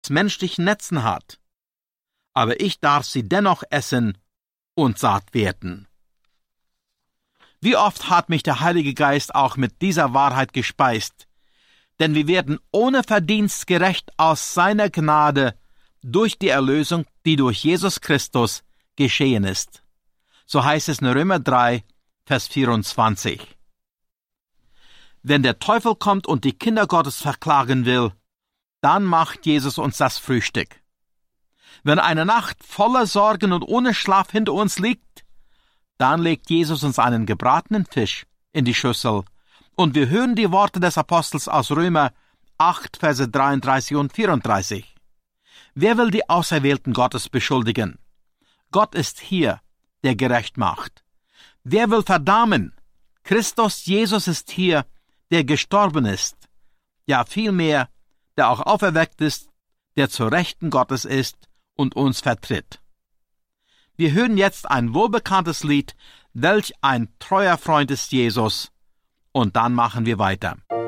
aus menschlichen Netzen hat. Aber ich darf sie dennoch essen und satt werden. Wie oft hat mich der Heilige Geist auch mit dieser Wahrheit gespeist, denn wir werden ohne Verdienst gerecht aus seiner Gnade durch die Erlösung, die durch Jesus Christus geschehen ist. So heißt es in Römer 3, Vers 24. Wenn der Teufel kommt und die Kinder Gottes verklagen will, dann macht Jesus uns das Frühstück. Wenn eine Nacht voller Sorgen und ohne Schlaf hinter uns liegt, dann legt Jesus uns einen gebratenen Fisch in die Schüssel und wir hören die Worte des Apostels aus Römer 8, Verse 33 und 34. Wer will die Auserwählten Gottes beschuldigen? Gott ist hier, der gerecht macht. Wer will verdammen? Christus Jesus ist hier, der gestorben ist. Ja, vielmehr, der auch auferweckt ist, der zur Rechten Gottes ist und uns vertritt. Wir hören jetzt ein wohlbekanntes Lied, welch ein treuer Freund ist Jesus, und dann machen wir weiter.